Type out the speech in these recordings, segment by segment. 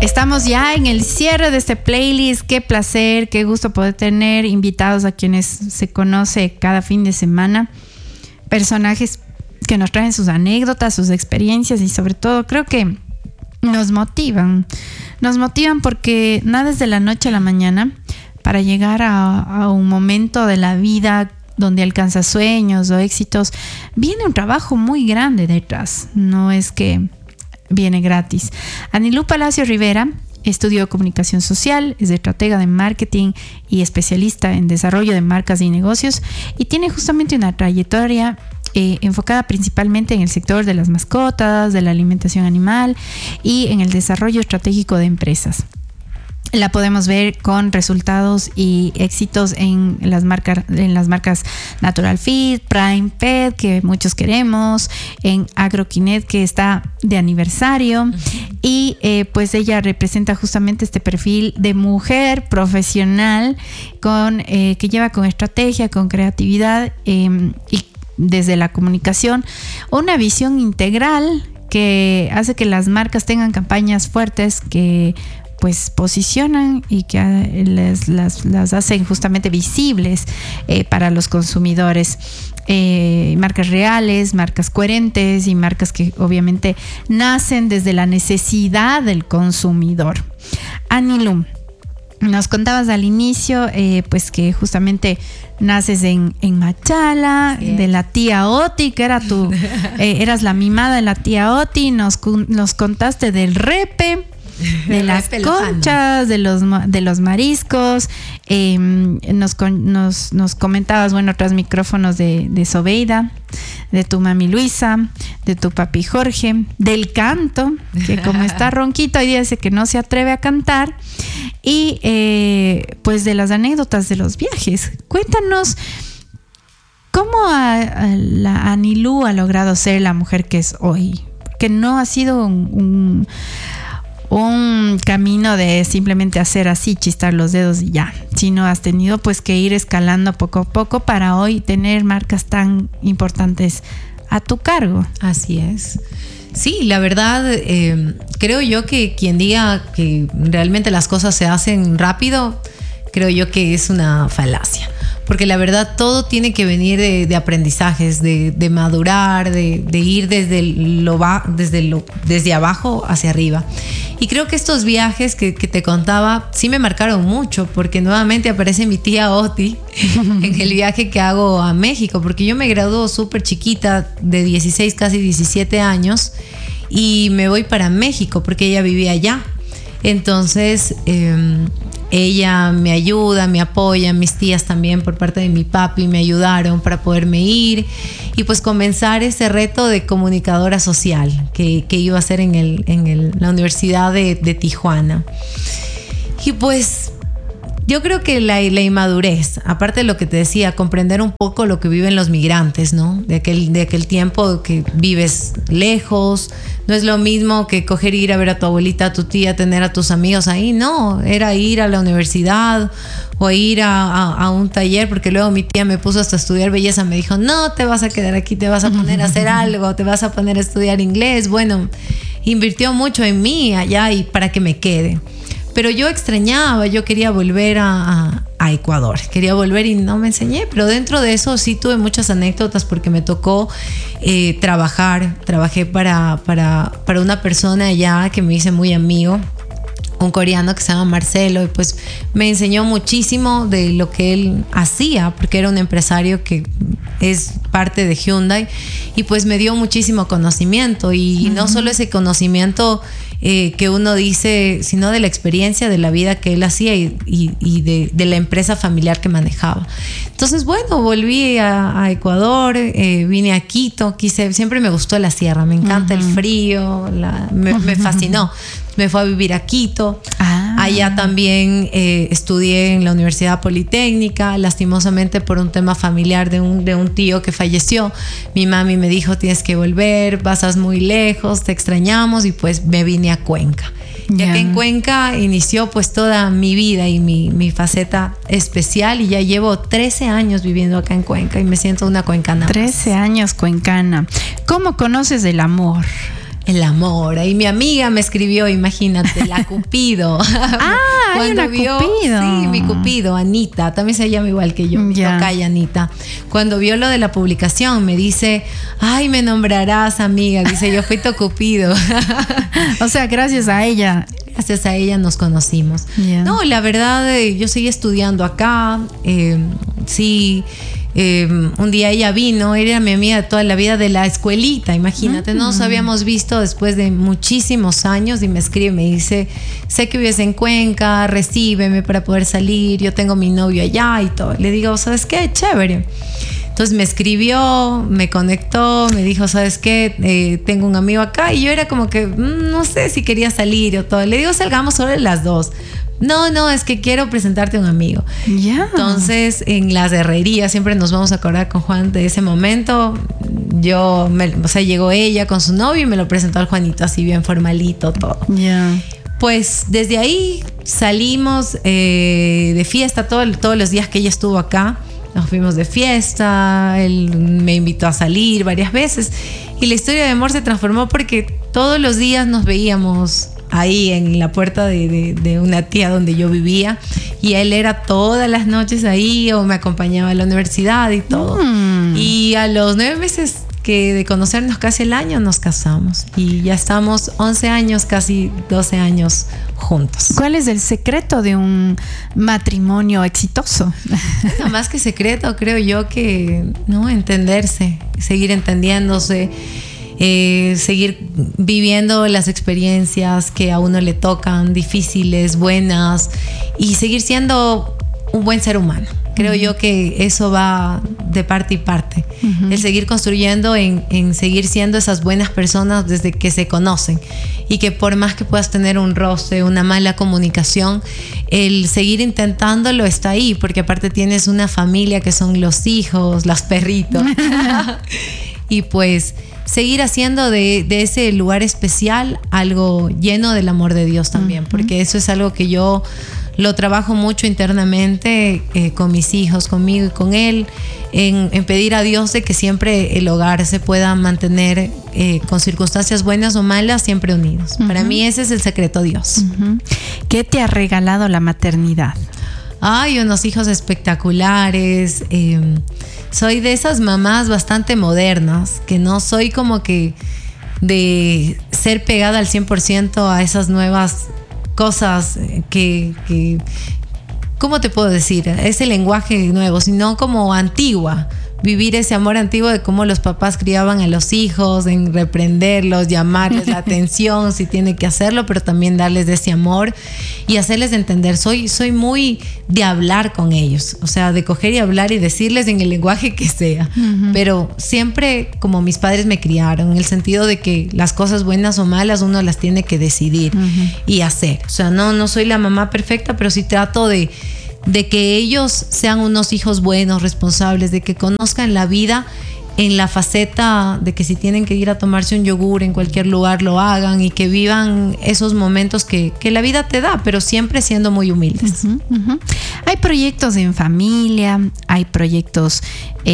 Estamos ya en el cierre de este playlist. Qué placer, qué gusto poder tener invitados a quienes se conoce cada fin de semana. Personajes que nos traen sus anécdotas, sus experiencias y sobre todo creo que nos motivan. Nos motivan porque nada es de la noche a la mañana para llegar a un momento de la vida donde alcanza sueños o éxitos. Viene un trabajo muy grande detrás. No es que viene gratis. Anilú Palacio Rivera estudió comunicación social, es estratega de marketing y especialista en desarrollo de marcas y negocios y tiene justamente una trayectoria enfocada principalmente en el sector de las mascotas, de la alimentación animal y en el desarrollo estratégico de empresas. La podemos ver con resultados y éxitos en las marcas Natural Fit, Prime Pet, que muchos queremos, en Agroquinet, que está de aniversario. Y pues ella representa justamente este perfil de mujer profesional que lleva con estrategia, con creatividad y desde la comunicación una visión integral que hace que las marcas tengan campañas fuertes que pues posicionan y que las hacen justamente visibles para los consumidores. Marcas reales, marcas coherentes y marcas que obviamente nacen desde la necesidad del consumidor. Anilú, nos contabas al inicio pues que justamente naces en Machala, sí, de la tía Oti, que era eras la mimada de la tía Oti. Nos contaste del repe, de las conchas, de los mariscos. Nos comentabas, bueno, tras micrófonos de Sobeida, de tu mami Luisa, de tu papi Jorge, del canto, que como está ronquito hoy día dice que no se atreve a cantar, y pues de las anécdotas de los viajes. Cuéntanos cómo la Anilú ha logrado ser la mujer que es hoy, que no ha sido un camino de simplemente hacer así, chistar los dedos y ya, sino has tenido pues que ir escalando poco a poco para hoy tener marcas tan importantes a tu cargo. Así es. Sí, la verdad, creo yo que quien diga que realmente las cosas se hacen rápido, creo yo que es una falacia. Porque la verdad todo tiene que venir de aprendizajes, de madurar, de ir desde abajo hacia arriba. Y creo que estos viajes que te contaba sí me marcaron mucho, porque nuevamente aparece mi tía Oti en el viaje que hago a México, porque yo me graduó súper chiquita, de 16, casi 17 años, y me voy para México porque ella vivía allá. Entonces ella me ayuda, me apoya, mis tías también por parte de mi papi me ayudaron para poderme ir y pues comenzar ese reto de comunicadora social que iba a hacer en la Universidad de Tijuana. Y pues yo creo que la inmadurez, aparte de lo que te decía, comprender un poco lo que viven los migrantes, ¿no? De aquel tiempo que vives lejos. No es lo mismo que coger ir a ver a tu abuelita, a tu tía, tener a tus amigos ahí. No, era ir a la universidad o ir a un taller, porque luego mi tía me puso hasta estudiar belleza. Me dijo, no, te vas a quedar aquí, te vas a poner a hacer algo, te vas a poner a estudiar inglés. Bueno, invirtió mucho en mí allá y para que me quede. Pero yo extrañaba, yo quería volver a Ecuador, quería volver y no me enseñé, pero dentro de eso sí tuve muchas anécdotas porque me tocó trabajé para una persona allá que me hice muy amigo, un coreano que se llama Marcelo, y pues me enseñó muchísimo de lo que él hacía, porque era un empresario que es parte de Hyundai, y pues me dio muchísimo conocimiento, y no solo ese conocimiento que uno dice, sino de la experiencia de la vida que él hacía y de la empresa familiar que manejaba. Entonces, bueno, volví a Ecuador, vine a Quito, siempre me gustó la sierra, me encanta el frío, me fascinó. Me fui a vivir a Quito. Allá también estudié en la Universidad Politécnica. Lastimosamente por un tema familiar de un tío que falleció, mi mami me dijo, tienes que volver, vas muy lejos, te extrañamos, y pues me vine a Cuenca. Y aquí en Cuenca inició pues toda mi vida y mi faceta especial, y ya llevo 13 años viviendo acá en Cuenca y me siento una cuencana. 13 años cuencana. ¿Cómo conoces el amor? el amor. Ahí mi amiga me escribió, imagínate, la Cupido. Hay una Cupido. Sí, mi Cupido, Anita, también se llama igual que yo, mi tocaya Anita. Cuando vio lo de la publicación, me dice, ay, me nombrarás, amiga. Dice, yo fui tu Cupido. O sea, gracias a ella. Gracias a ella nos conocimos. Yeah. No, la verdad, yo seguí estudiando acá. Un día ella vino, era mi amiga de toda la vida de la escuelita, imagínate, no nos habíamos visto después de muchísimos años y me escribe, me dice, sé que vives en Cuenca, recíbeme para poder salir, yo tengo mi novio allá y todo. Le digo, ¿sabes qué? Chévere. Entonces me escribió, me conectó, me dijo, ¿sabes qué? Tengo un amigo acá y yo era como que no sé si quería salir o todo. Le digo, salgamos solo las dos. No, es que quiero presentarte a un amigo. Yeah. Entonces, en las herrerías, siempre nos vamos a acordar con Juan de ese momento. Llegó ella con su novio y me lo presentó al Juanito, así bien formalito, todo. Yeah. Pues desde ahí salimos de fiesta todos los días que ella estuvo acá. Nos fuimos de fiesta, él me invitó a salir varias veces y la historia de amor se transformó porque todos los días nos veíamos ahí en la puerta de una tía donde yo vivía y él era todas las noches ahí o me acompañaba a la universidad y todo. Y a los 9 meses de conocernos, casi el año, nos casamos y ya estamos 11 años, casi 12 años juntos. ¿Cuál es el secreto de un matrimonio exitoso? No, más que secreto, creo yo que entenderse, seguir entendiéndose, seguir viviendo las experiencias que a uno le tocan, difíciles, buenas, y seguir siendo un buen ser humano. Creo yo que eso va de parte y parte. El seguir construyendo en seguir siendo esas buenas personas desde que se conocen. Y que por más que puedas tener un roce, una mala comunicación, el seguir intentándolo está ahí. Porque aparte tienes una familia que son los hijos, los perritos. Y pues seguir haciendo de ese lugar especial algo lleno del amor de Dios también. Porque eso es algo que yo lo trabajo mucho internamente con mis hijos, conmigo y con él, en pedir a Dios de que siempre el hogar se pueda mantener con circunstancias buenas o malas, siempre unidos. Para mí ese es el secreto, Dios. ¿Qué te ha regalado la maternidad? Ay, unos hijos espectaculares. Soy de esas mamás bastante modernas, que no soy como que de ser pegada al 100% a esas nuevas cosas que ¿cómo te puedo decir? Ese lenguaje nuevo, sino como antigua. Vivir ese amor antiguo de cómo los papás criaban a los hijos, en reprenderlos, llamarles la atención si tiene que hacerlo, pero también darles de ese amor y hacerles entender. Soy muy de hablar con ellos, o sea, de coger y hablar y decirles en el lenguaje que sea, pero siempre como mis padres me criaron, en el sentido de que las cosas buenas o malas uno las tiene que decidir y hacer. O sea, no soy la mamá perfecta, pero sí trato de que ellos sean unos hijos buenos, responsables, de que conozcan la vida en la faceta de que si tienen que ir a tomarse un yogur en cualquier lugar lo hagan y que vivan esos momentos que la vida te da, pero siempre siendo muy humildes. Hay proyectos en familia, hay proyectos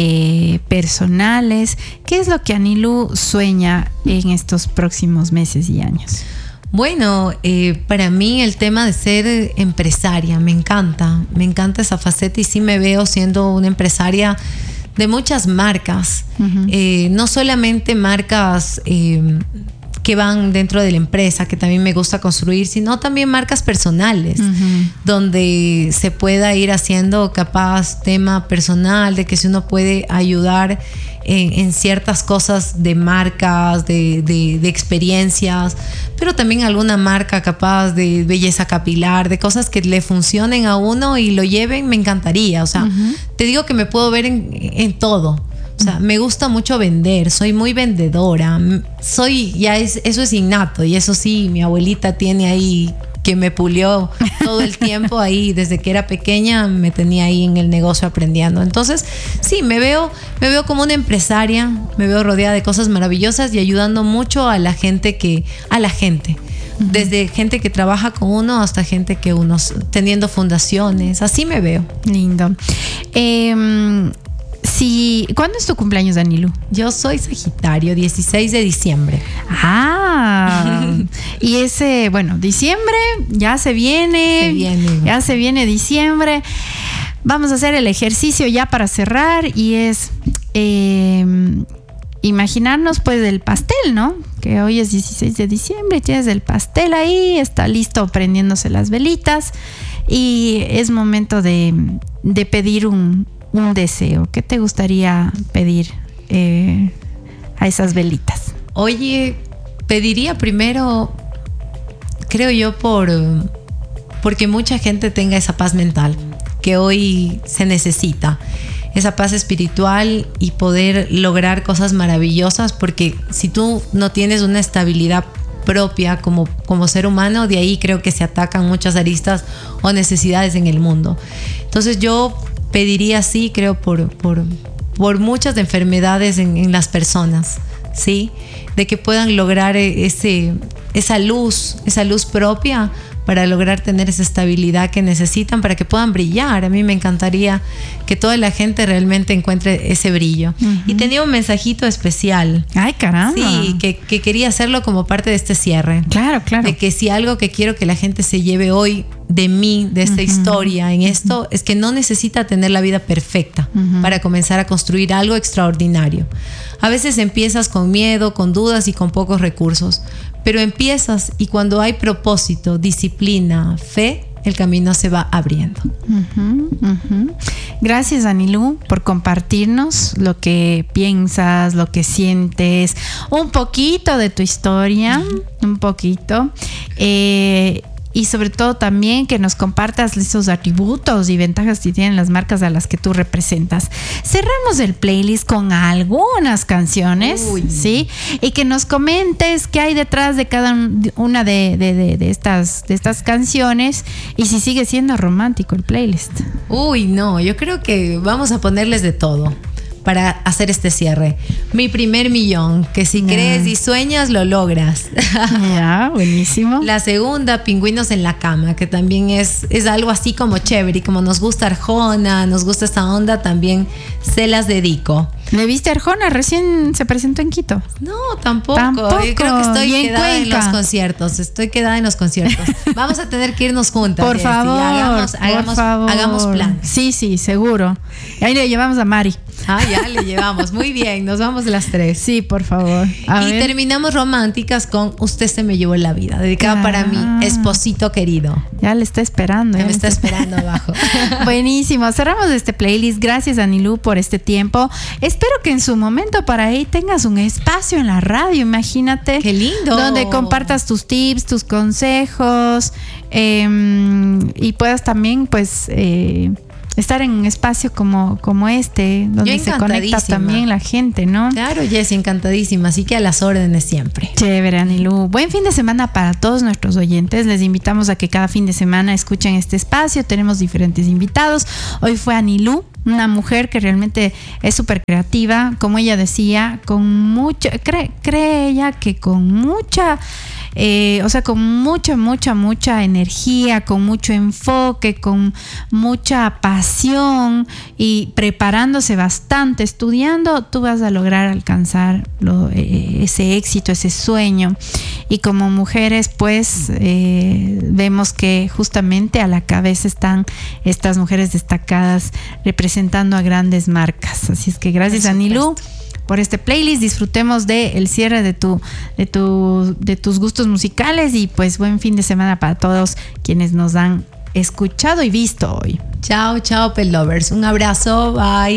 personales. ¿Qué es lo que Anilú sueña en estos próximos meses y años? Bueno, para mí el tema de ser empresaria me encanta esa faceta y sí me veo siendo una empresaria de muchas marcas, no solamente marcas que van dentro de la empresa, que también me gusta construir, sino también marcas personales, donde se pueda ir haciendo capaz tema personal, de que si uno puede ayudar en ciertas cosas de marcas, de experiencias, pero también alguna marca capaz de belleza capilar, de cosas que le funcionen a uno y lo lleven, me encantaría. O sea, te digo que me puedo ver en todo. O sea, me gusta mucho vender, soy muy vendedora, eso es innato y eso sí, mi abuelita tiene ahí que me pulió todo el tiempo ahí, desde que era pequeña me tenía ahí en el negocio aprendiendo. Entonces, sí, me veo como una empresaria, me veo rodeada de cosas maravillosas y ayudando mucho a la gente. Desde gente que trabaja con uno hasta gente que teniendo fundaciones, así me veo. Lindo. Sí, ¿cuándo es tu cumpleaños, Anilu? Yo soy Sagitario, 16 de diciembre. Y ese, bueno, diciembre ya se viene. Ya se viene diciembre. Vamos a hacer el ejercicio ya para cerrar y es imaginarnos pues el pastel, ¿no? Que hoy es 16 de diciembre, tienes el pastel ahí, está listo prendiéndose las velitas y es momento de pedir un deseo. ¿Qué te gustaría pedir a esas velitas? Oye, pediría primero, creo yo, porque mucha gente tenga esa paz mental que hoy se necesita, esa paz espiritual y poder lograr cosas maravillosas, porque si tú no tienes una estabilidad propia como ser humano, de ahí creo que se atacan muchas aristas o necesidades en el mundo. Entonces yo pediría, sí, creo, por muchas enfermedades en las personas, ¿sí? De que puedan lograr esa luz propia para lograr tener esa estabilidad que necesitan para que puedan brillar. A mí me encantaría que toda la gente realmente encuentre ese brillo. Uh-huh. Y tenía un mensajito especial. ¡Ay, caramba! Sí, que quería hacerlo como parte de este cierre. Claro, claro. De que si algo que quiero que la gente se lleve hoy de mí, de esta historia, en esto, es que no necesita tener la vida perfecta para comenzar a construir algo extraordinario. A veces empiezas con miedo, con dudas y con pocos recursos, pero empiezas y cuando hay propósito, disciplina, fe, el camino se va abriendo. Gracias, Anilu, por compartirnos lo que piensas, lo que sientes, un poquito de tu historia, un poquito. Y sobre todo también que nos compartas esos atributos y ventajas que tienen las marcas a las que tú representas. Cerramos el playlist con algunas canciones, ¿sí? Y que nos comentes qué hay detrás de cada una de estas canciones y si sigue siendo romántico el playlist. No, yo creo que vamos a ponerles de todo para hacer este cierre. Mi primer millón, que si crees y sueñas, lo logras. Ya, buenísimo. La segunda, Pingüinos en la cama, que también es algo así como chévere, y como nos gusta Arjona, nos gusta esta onda, también se las dedico. ¿Le viste a Arjona? Recién se presentó en Quito. No, tampoco. Yo creo que estoy quedada en los conciertos. Vamos a tener que irnos juntas. Por favor, hagamos plan. Sí, seguro. Ahí le llevamos a Mari. Ya le llevamos. Muy bien, nos vamos las tres. Sí, por favor. Y terminamos románticas con Usted se me llevó la vida, dedicada para mi esposito querido. Ya le está esperando. Me está esperando abajo. Buenísimo. Cerramos este playlist. Gracias, Anilu, por este tiempo. Espero que en su momento para ahí tengas un espacio en la radio, imagínate. ¡Qué lindo! Donde compartas tus tips, tus consejos y puedas también, pues, estar en un espacio como este, donde se conecta también la gente, ¿no? Claro, Jessy, encantadísima. Así que a las órdenes siempre. Chévere, Anilu. Buen fin de semana para todos nuestros oyentes. Les invitamos a que cada fin de semana escuchen este espacio. Tenemos diferentes invitados. Hoy fue Anilu, una mujer que realmente es súper creativa, como ella decía, con mucha, cree ella que con mucha, con mucha energía, con mucho enfoque, con mucha pasión y preparándose bastante, estudiando, tú vas a lograr alcanzar ese éxito, ese sueño. Y como mujeres, pues, vemos que justamente a la cabeza están estas mujeres destacadas representando a grandes marcas. Así es que gracias, Anilu, por este playlist. Disfrutemos del cierre de tus gustos musicales y pues buen fin de semana para todos quienes nos han escuchado y visto hoy. Chao, Pet Lovers. Un abrazo. Bye.